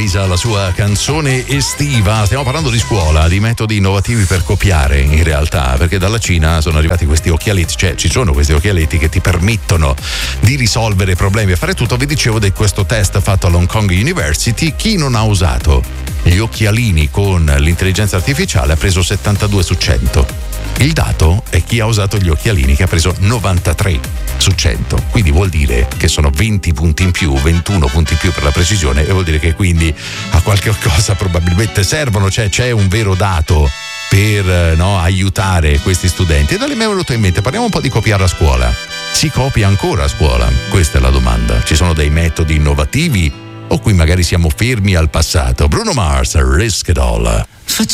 Lisa, la sua canzone estiva. Stiamo parlando di scuola, di metodi innovativi per copiare in realtà, perché dalla Cina sono arrivati questi occhialetti, cioè ci sono questi occhialetti che ti permettono di risolvere problemi e fare tutto. Vi dicevo di questo test fatto all'Hong Kong University. Chi non ha usato gli occhialini con l'intelligenza artificiale ha preso 72 su 100. Il dato è chi ha usato gli occhialini che ha preso 93 su 100, quindi vuol dire che sono 20 punti in più, 21 punti in più per la precisione, e vuol dire che quindi a qualche cosa probabilmente servono, cioè c'è un vero dato per aiutare questi studenti. E da lì mi è venuto in mente, parliamo un po' di copiare a scuola. Si copia ancora a scuola? Questa è la domanda. Ci sono dei metodi innovativi o qui magari siamo fermi al passato? Bruno Mars, Risk It All.